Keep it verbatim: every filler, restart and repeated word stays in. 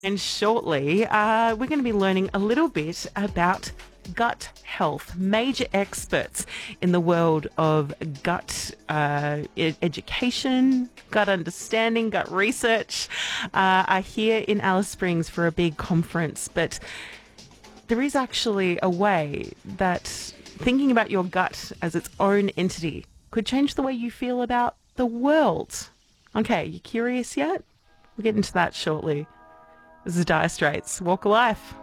And shortly, uh, we're going to be learning a little bit about gut health. Major experts in the world of gut uh, e- education, gut understanding, gut research uh, are here in Alice Springs for a big conference. But there is actually a way that thinking about your gut as its own entity could change the way you feel about the world. Okay, you curious yet? We'll get into that shortly. This is Dire Straits. Walk of Life.